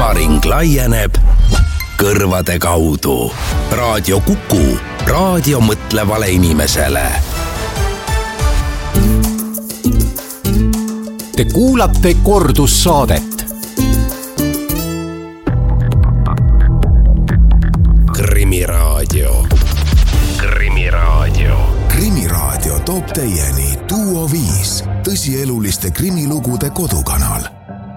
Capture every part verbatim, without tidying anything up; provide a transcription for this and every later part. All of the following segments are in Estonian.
silmaring laieneb kõrvade kaudu. Raadio Kuku, raadio mõtlevale inimesele. Te kuulate kordussaadet. Krimiraadio. Krimiraadio. Krimiraadio toob teieni Duo viis, tõsieluliste krimilugude kodukanal.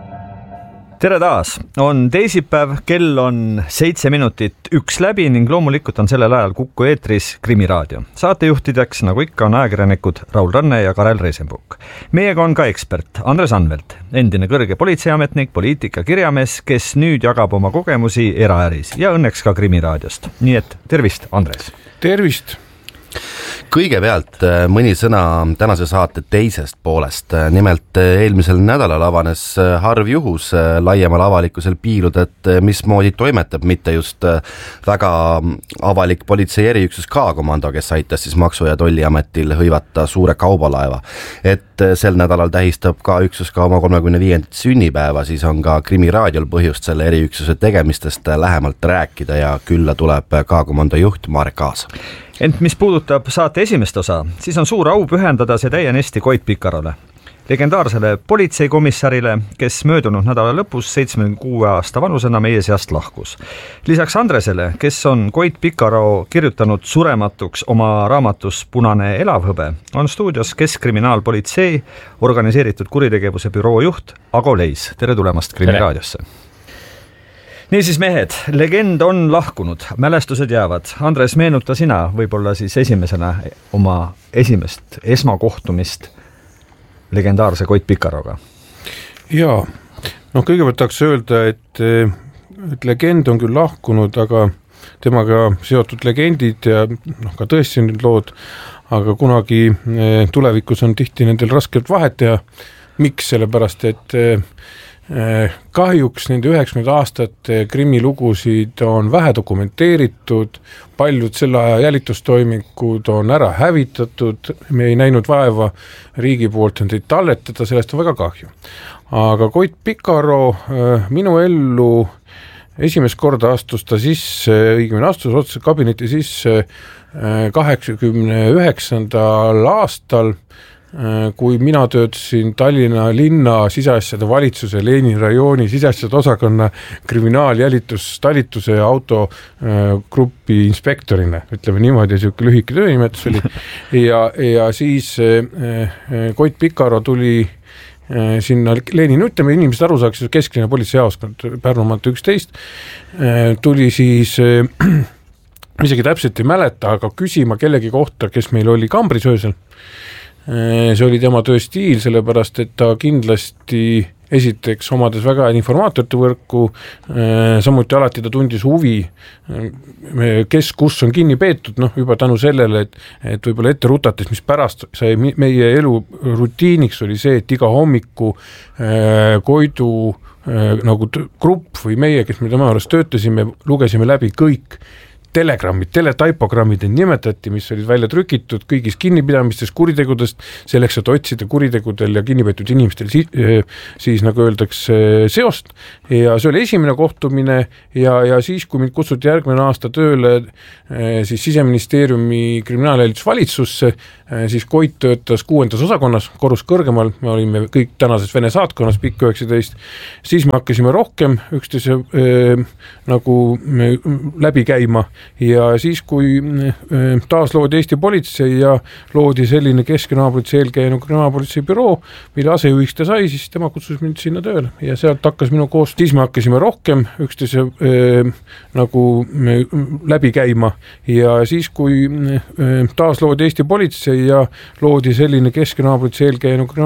Tere taas! On teisipäev, kell on seitse minutit üks läbi ning loomulikult on sellel ajal Kuku eetris Krimiraadio. Saatejuhtideks, nagu ikka, on ajakirjanikud Raul Ranne ja Karel Reisenbuk. Meiega on ka ekspert Andres Anvelt, endine kõrge politseiametnik, poliitika kirjamees, kes nüüd jagab oma kogemusi eraäris ja õnneks ka Krimiraadiost. Nii et tervist, Andres! Tervist! Kõigepealt mõni sõna tänase saate teisest poolest. Nimelt eelmisel nädalal avanes harv juhus laiemal avalikkusel piiluda, et mismoodi toimetab mitte just väga avalik politsei eriüksus K-komando, kes aitas siis Maksu- ja Tolliametil hõivata suure kaubalaeva. Et sel nädalal tähistab ka üksus ka oma kolmekümne viiendat sünnipäeva, siis on ka Krimiraadiol põhjust selle eriüksuse tegemistest lähemalt rääkida ja külla tuleb K-komando juht Marek Aas. Ent mis puudutab saate esimest osa, siis on suur au pühendada see täienesti Koit Pikarole, legendaarsele politseikomissarile, kes möödunud nädala lõpus seitsmekümne kuue aasta vanusena meie seast lahkus. Lisaks Andresele, kes on Koit Pikaro kirjutanud surematuks oma raamatus Punane elavhõbe, on stuudios Keskkriminaalpolitsei organiseeritud kuritegevuse büroo juht Ago Leis. Tere tulemast Krimiraadiosse! Niisiis mehed, legend on lahkunud, mälestused jäävad. Andres, meenuta sina võib-olla siis esimesena oma esimest esmakohtumist legendaarse Koit Pikaroga. Jaa, no kõigepealt tahaks öelda, et, et legend on küll lahkunud, aga temaga seotud legendid ja no, ka tõesti nüüd lood, aga kunagi tulevikus on tihti nendel raskelt vahet teha. Miks? Sellepärast, et kahjuks nende üheksakümnendate aastate krimilugusid on vähe dokumenteeritud, paljud selle aja jälitustoimikud on ära hävitatud, me ei näinud vaeva riigi poolt neid talletada, sellest on väga kahju. Aga Koit Pikaro minu ellu esimest korda astus ta sisse, õigemini astus otse kabineti sisse kaheksakümne üheksandal aastal, kui mina töötasin Tallinna linna siseasjade valitsuse Leeni rajooni siseasjade osakonna kriminaaljälitustalituse ja autogruppi inspektorina, ütleme niimoodi, siuke lühike töönimetus oli. Ja, ja siis Koit Pikaro tuli sinna Leeni, ütleme inimesed aru saaks, keskline politseijaoskond Pärnumaalt üksteist, tuli siis isegi täpselt ei mäleta, aga küsima kellegi kohta, kes meil oli Kambris öösel. See oli tema töö stiil, sellepärast, et ta kindlasti esiteks omades väga informaatorite võrku, samuti alati ta tundis huvi, kes kus on kinni peetud, noh juba tänu sellele, et, et võib-olla ette rutates, mis pärast sai meie elu rutiiniks oli see, et iga hommiku Koidu nagu grupp või meie, kes me tema juures töötasime, lugesime läbi kõik telegrammid, teletaipogrammid nimetati, mis olid välja trükitud kõigis kinnipidamistes kuritegudest, selleks, et otsida kuritegudel ja kinnipeetud inimestel siis, siis nagu öeldakse seost. Ja see oli esimene kohtumine ja, ja siis, kui mind kutsuti järgmine aasta tööle siis Siseministeeriumi kriminaaljälitusvalitsusse, siis Koit töötas kuuendas osakonnas, korrus kõrgemal, me olime kõik tänases Vene saatkonnas pikk üheksateist, siis me hakkasime rohkem üksteise äh, nagu läbi käima. Ja siis, kui taas loodi Eesti politsei ja loodi selline Keskkriminaalpolitsei eelkäinud kriminaalpolitsei büroo, mille asejuhiks ta sai, siis tema kutsus mind sinna tööle ja sealt hakkas minu koos. Siis me hakkasime rohkem üksteise äh, nagu läbi käima ja siis, kui äh, taas loodi Eesti politsei ja loodi selline Keskkriminaalpolitsei eelkäinud